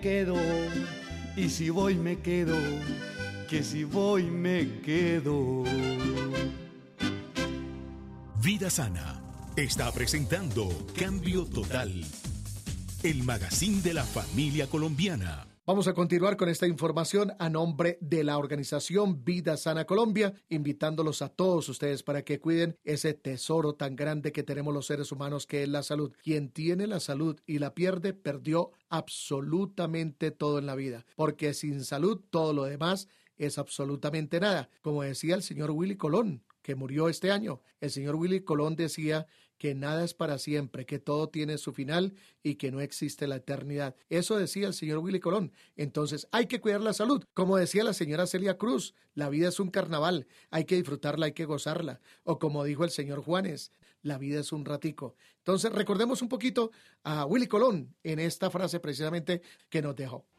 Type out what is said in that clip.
quedo, y si voy me quedo, que si voy me quedo. Vida Sana está presentando Cambio Total, el magazine de la familia colombiana. Vamos a continuar con esta información a nombre de la organización Vida Sana Colombia, invitándolos a todos ustedes para que cuiden ese tesoro tan grande que tenemos los seres humanos, que es la salud. Quien tiene la salud y la pierde, perdió absolutamente todo en la vida, porque sin salud todo lo demás es absolutamente nada. Como decía el señor Willy Colón, que murió este año, el señor Willy Colón decía que nada es para siempre, que todo tiene su final y que no existe la eternidad. Eso decía el señor Willy Colón. Entonces hay que cuidar la salud. Como decía la señora Celia Cruz, la vida es un carnaval, hay que disfrutarla, hay que gozarla. O como dijo el señor Juanes, la vida es un ratico. Entonces recordemos un poquito a Willy Colón en esta frase precisamente que nos dejó.